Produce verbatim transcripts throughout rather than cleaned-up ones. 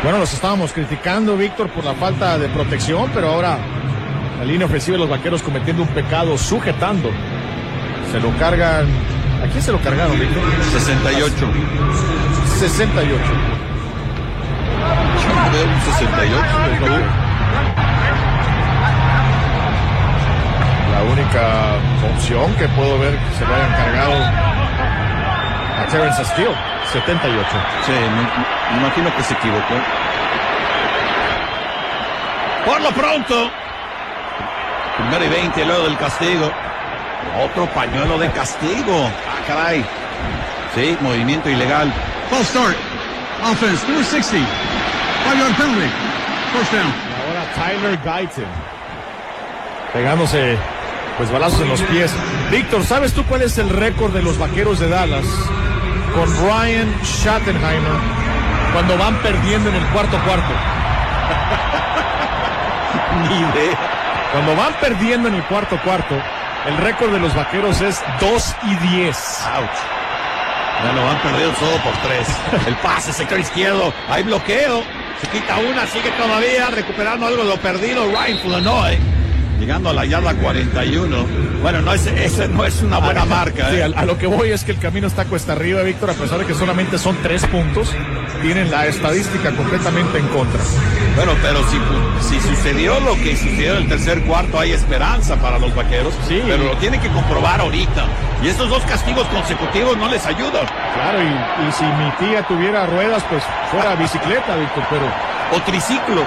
Bueno, los estábamos criticando, Víctor, por la falta de protección, pero ahora la línea ofensiva de los Vaqueros cometiendo un pecado, sujetando. Se lo cargan. ¿A quién se lo cargaron, Víctor? sesenta y ocho. sesenta y ocho. Yo veo un sesenta y ocho, por favor. La única opción que puedo ver que se lo hayan cargado a Terrence Steele, setenta y ocho. Sí, me, me imagino que se equivocó. Por lo pronto, primero y veinte, luego del castigo. Otro pañuelo de castigo. Ah, caray. Sí, movimiento ilegal. False start. Offense, number sixty. Five-yard penalty. First down. Ahora Tyler Guyton pegándose pues balazos en los pies. Víctor, ¿sabes tú cuál es el récord de los Vaqueros de Dallas con Brian Schottenheimer cuando van perdiendo en el cuarto cuarto? Ni idea. Cuando van perdiendo en el cuarto cuarto, el récord de los Vaqueros es dos y diez. Ouch. Bueno, van perdiendo solo por tres. El pase, sector izquierdo. Hay bloqueo. Se quita una, sigue todavía recuperando algo de lo perdido. Ryan Flanoy llegando a la yarda cuarenta y uno. Bueno, no es, esa no es una buena a, marca. Sí, ¿eh? a, a lo que voy es que el camino está cuesta arriba, Víctor, a pesar de que solamente son tres puntos. Tienen la estadística completamente en contra. Bueno, pero si, si sucedió lo que sucedió en el tercer cuarto, hay esperanza para los Vaqueros. Sí. Pero lo tienen que comprobar ahorita. Y estos dos castigos consecutivos no les ayudan. Claro, y, y si mi tía tuviera ruedas, pues fuera bicicleta, Víctor, pero... O triciclo.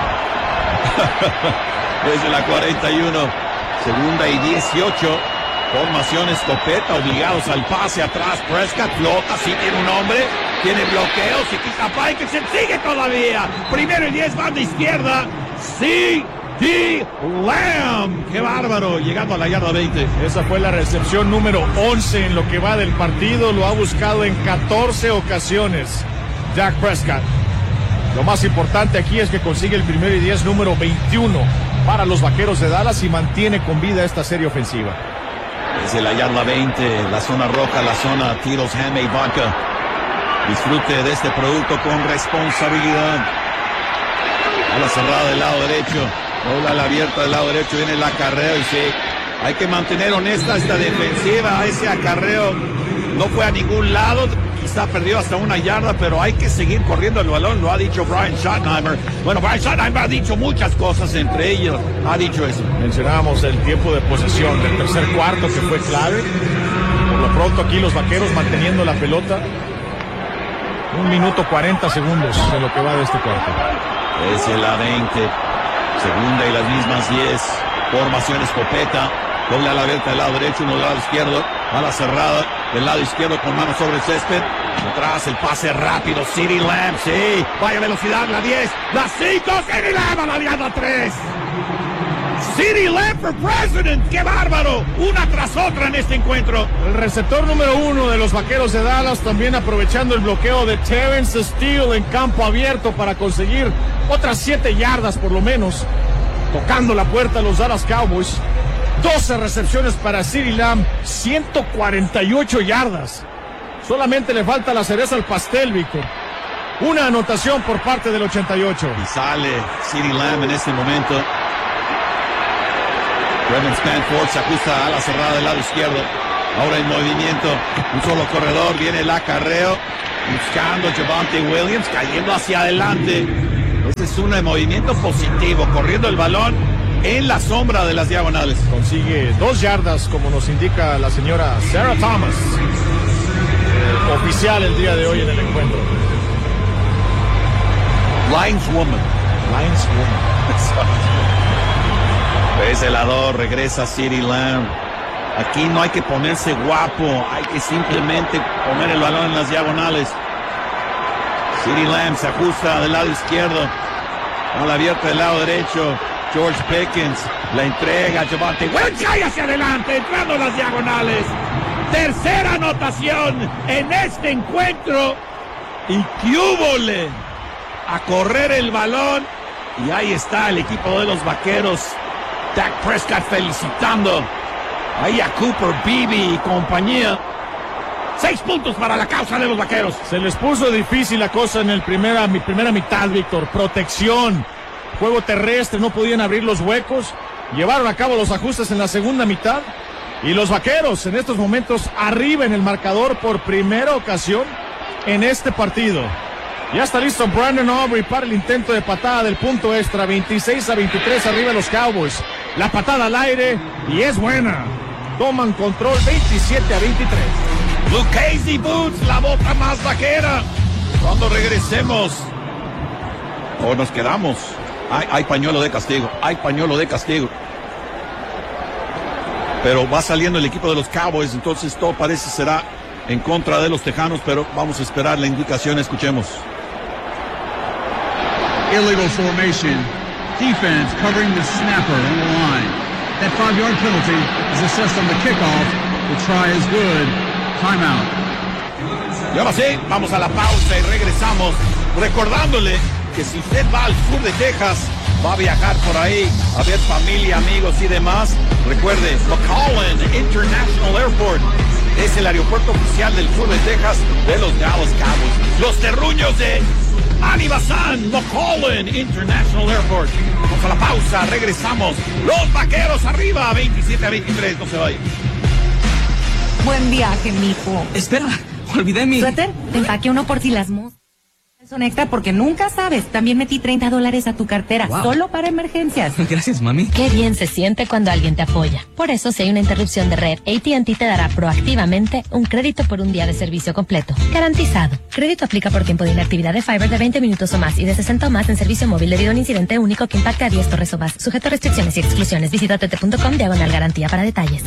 Desde la cuarenta y uno, segunda y dieciocho. Formación escopeta, obligados al pase atrás. Prescott flota, sí tiene un hombre. Tiene bloqueo, se quita Pike, se sigue todavía. Primero y diez, banda izquierda. Sí. D. Lamb, qué bárbaro, llegando a la yarda veinte. Esa fue la recepción número once en lo que va del partido. Lo ha buscado en catorce ocasiones Dak Prescott. Lo más importante aquí es que consigue el primero y diez número veintiuno para los Vaqueros de Dallas y mantiene con vida esta serie ofensiva. Desde la yarda veinte, la zona roja, la zona tiros, handmade vodka. Disfrute de este producto con responsabilidad. A la cerrada del lado derecho. Bola la abierta del lado derecho, viene el acarreo y sí, hay que mantener honesta esta defensiva. Ese acarreo no fue a ningún lado, quizá perdió hasta una yarda, pero hay que seguir corriendo el balón, lo ha dicho Brian Schottenheimer. Bueno, Brian Schottenheimer ha dicho muchas cosas, entre ellas ha dicho eso. Mencionábamos el tiempo de posesión del tercer cuarto que fue clave. Por lo pronto aquí los Vaqueros manteniendo la pelota. Un minuto cuarenta segundos en lo que va de este cuarto. Desde la veinte. Segunda y las mismas diez. Formación escopeta. Doble a la abierta del lado derecho, uno del lado izquierdo. A la cerrada del lado izquierdo con mano sobre el césped. Atrás el pase rápido. CeeDee Lamb, sí. Vaya velocidad, la diez, la cinco. CeeDee Lamb a la yarda tres. CeeDee Lamb for president. ¡Qué bárbaro! Una tras otra en este encuentro. El receptor número uno de los Vaqueros de Dallas también aprovechando el bloqueo de Terrence Steele en campo abierto para conseguir otras siete yardas por lo menos. Tocando la puerta a los Dallas Cowboys. doce recepciones para CeeDee Lamb, ciento cuarenta y ocho yardas. Solamente le falta la cereza al pastel, Víctor. Una anotación por parte del ochenta y ocho. Y sale CeeDee Lamb en este momento. Brevin Stanford se ajusta a la cerrada del lado izquierdo. Ahora en movimiento, un solo corredor, viene el acarreo. Buscando Javonte Williams, cayendo hacia adelante. Este es un movimiento positivo, corriendo el balón en la sombra de las diagonales. Consigue dos yardas, como nos indica la señora Sarah Thomas, eh, oficial el día de hoy en el encuentro. Lineswoman. Lineswoman. Ese lado regresa CeeDee Lamb. Aquí no hay que ponerse guapo, hay que simplemente poner el balón en las diagonales. CeeDee Lamb se ajusta del lado izquierdo, a la abierta del lado derecho. George Pickens la entrega a Javonte Williams, cae hacia adelante, entrando en las diagonales. Tercera anotación en este encuentro. Y que húbole a correr el balón. Y ahí está el equipo de los Vaqueros. Dak Prescott felicitando ahí a Cooper Beebe y compañía. Seis puntos para la causa de los vaqueros. Se les puso difícil la cosa en el primera, mi primera mitad, Víctor. Protección, juego terrestre, no podían abrir los huecos. Llevaron a cabo los ajustes en la segunda mitad. Y los vaqueros en estos momentos arriba en el marcador por primera ocasión en este partido. Ya está listo Brandon Aubrey para el intento de patada del punto extra. veintiséis a veintitrés arriba los Cowboys. La patada al aire y es buena. Toman control veintisiete a veintitrés. Lucchese Boots, la bota más vaquera. Cuando regresemos o nos quedamos, hay, hay pañuelo de castigo, hay pañuelo de castigo. Pero va saliendo el equipo de los Cowboys, entonces todo parece será en contra de los Tejanos, pero vamos a esperar la indicación, escuchemos. Illegal formation. Defense covering the snapper on the line. That five-yard penalty is assessed on the kickoff. The try is good. Timeout. Y ahora sí, vamos a la pausa y regresamos recordándole que si usted va al sur de Texas, va a viajar por ahí a ver familia, amigos y demás, recuerde, McAllen International Airport es el aeropuerto oficial del sur de Texas de los Dallas Cowboys. Los terruños de Annie Bazán, McAllen International Airport. Vamos a la pausa, regresamos. Los vaqueros arriba, veintisiete a veintitrés, no se vayan. Buen viaje, mijo. Espera, olvidé mi... ¿Suéter? Te empaqué uno por si las moscas. Son extra porque nunca sabes. También metí treinta dólares a tu cartera, wow, solo para emergencias. Gracias, mami. Qué bien se siente cuando alguien te apoya. Por eso, si hay una interrupción de red, A T and T te dará proactivamente un crédito por un día de servicio completo. Garantizado. Crédito aplica por tiempo de inactividad de Fiber de veinte minutos o más y de sesenta o más en servicio móvil debido a un incidente único que impacta a diez torres o más. Sujeto a restricciones y exclusiones. Visita t t punto com diagonal garantía para detalles.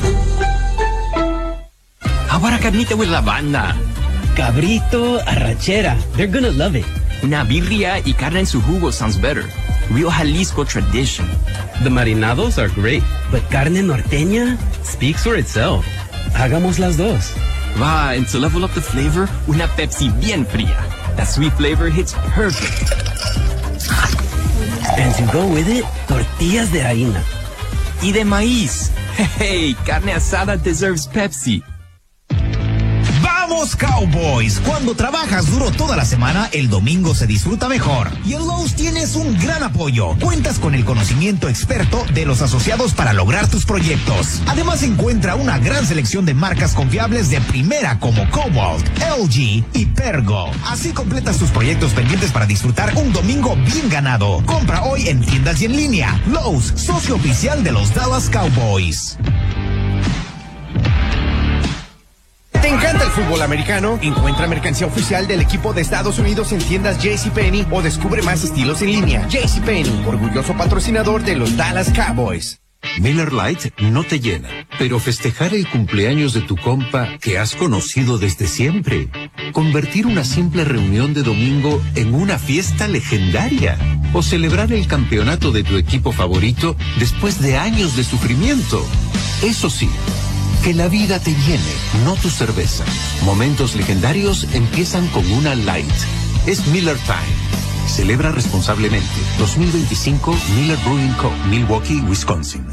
Ahora carnita with la banda. Cabrito, arrachera. They're gonna love it. Una birria y carne en su jugo sounds better. Real Jalisco tradition. The marinados are great, but carne norteña speaks for itself. Hagamos las dos. Va, and to level up the flavor, una Pepsi bien fría. That sweet flavor hits perfect. And to go with it, tortillas de harina. Y de maíz. Hey, carne asada deserves Pepsi. ¡Vamos, Cowboys! Cuando trabajas duro toda la semana, el domingo se disfruta mejor. Y en Lowe's tienes un gran apoyo. Cuentas con el conocimiento experto de los asociados para lograr tus proyectos. Además, encuentra una gran selección de marcas confiables de primera como Cobalt, L G y Pergo. Así completas tus proyectos pendientes para disfrutar un domingo bien ganado. Compra hoy en tiendas y en línea. Lowe's, socio oficial de los Dallas Cowboys. ¿Te encanta el fútbol americano? Encuentra mercancía oficial del equipo de Estados Unidos en tiendas JCPenney o descubre más estilos en línea. JCPenney, orgulloso patrocinador de los Dallas Cowboys. Miller Lite no te llena, pero festejar el cumpleaños de tu compa que has conocido desde siempre. Convertir una simple reunión de domingo en una fiesta legendaria. O celebrar el campeonato de tu equipo favorito después de años de sufrimiento. Eso sí, que la vida te llene, no tu cerveza. Momentos legendarios empiezan con una Light. Es Miller Time. Celebra responsablemente. dos mil veinticinco Miller Brewing Co., Milwaukee, Wisconsin.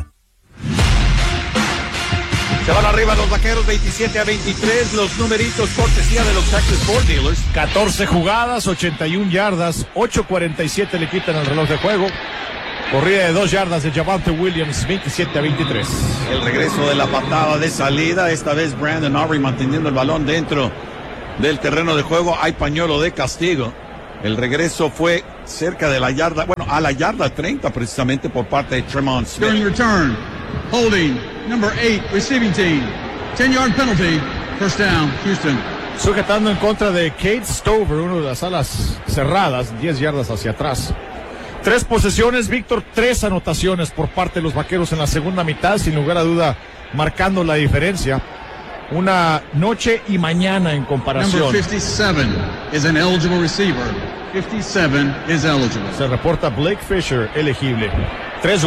Se van arriba los vaqueros veintisiete a veintitrés. Los numeritos cortesía de los Texas Ford Dealers. catorce jugadas, ochenta y una yardas, ocho cuarenta y siete le quitan el reloj de juego. Corrida de dos yardas de Javonte Williams, veintisiete a veintitrés. El regreso de la patada de salida, esta vez Brandon Aubrey manteniendo el balón dentro del terreno de juego. Hay pañuelo de castigo. El regreso fue cerca de la yarda, bueno, a la yarda treinta precisamente por parte de Tremont Smith. During return, holding, number eight, receiving team. ten-yard penalty, first down, Houston. Sujetando en contra de Kate Stover, uno de las alas cerradas, diez yardas hacia atrás. Tres posesiones, Víctor, tres anotaciones por parte de los vaqueros en la segunda mitad, sin lugar a duda, marcando la diferencia. Una noche y mañana en comparación. Number fifty-seven is an eligible receiver. fifty-seven is eligible. Se reporta Blake Fisher elegible. Tres